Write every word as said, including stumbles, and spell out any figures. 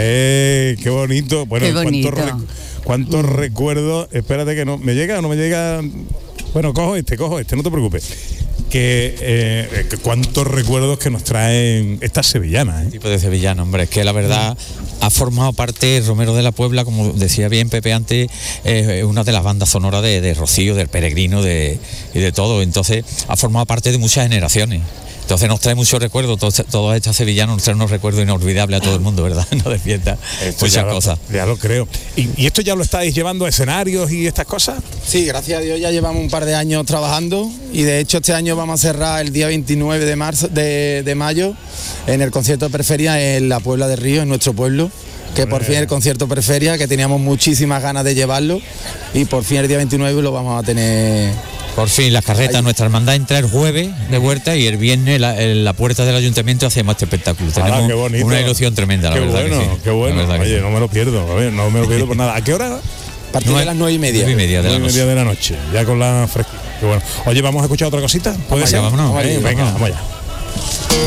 Eh, qué bonito. Bueno, qué bonito. ¿cuántos, rec- cuántos mm. recuerdos? Espérate que no, ¿me llega o no me llega? Bueno, cojo este, cojo este, no te preocupes. Que, eh, que cuántos recuerdos que nos traen estas sevillanas, ¿eh? Tipo de sevillano, hombre, es que la verdad ha formado parte Romero de la Puebla, como decía bien Pepe antes, eh, una de las bandas sonoras de, de Rocío, del Peregrino de, y de todo, entonces ha formado parte de muchas generaciones. Entonces nos trae muchos recuerdos, todos, todos estos sevillanos nos traen unos recuerdos inolvidables a todo el mundo, ¿verdad? No despierta muchas cosas. Lo, ya lo creo. ¿Y, ¿Y esto ya lo estáis llevando a escenarios y estas cosas? Sí, gracias a Dios ya llevamos un par de años trabajando y de hecho este año vamos a cerrar el día veintinueve de marzo de, de mayo en el concierto de Periferia en la Puebla del Río, en nuestro pueblo. Que por fin el concierto Periferia, que teníamos muchísimas ganas de llevarlo y por fin el día veintinueve lo vamos a tener. Por fin las carretas, ahí. Nuestra hermandad entra el jueves de vuelta y el viernes la, en la puerta del ayuntamiento hacemos este espectáculo. Tenemos ah, una ilusión tremenda, la qué verdad bueno, que sí. Qué bueno, oye, sí. no me lo pierdo, a ver, no me lo pierdo por nada. ¿A qué hora? A partir nueve, de las nueve y media. Nueve y media de la nueve y media de la noche, ya con la fresquita. Qué bueno. Oye, ¿vamos a escuchar otra cosita? ¿Puede vamos ser? Allá, vámonos. Venga, Venga, vamos allá.